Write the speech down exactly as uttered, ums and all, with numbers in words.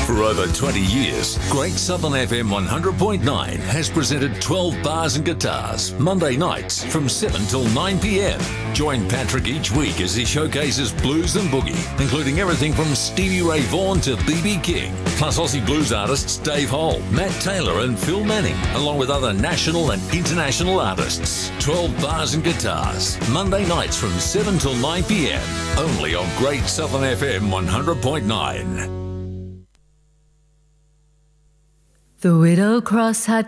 For over twenty years, Great Southern F M one hundred point nine has presented twelve Bars and Guitars, Monday nights from seven till nine p.m. Join Patrick each week as he showcases blues and boogie, including everything from Stevie Ray Vaughan to B B King, plus Aussie blues artists Dave Hole, Matt Taylor and Phil Manning, along with other national and international artists. twelve Bars and Guitars, Monday nights from seven till nine p.m. Only on Great Southern F M one hundred point nine. The Widow Cross had